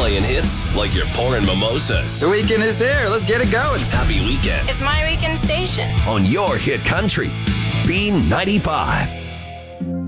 Playing hits like you're pouring mimosas. The weekend is here. Let's get it going. Happy weekend It's my weekend station. on your hit country. B95.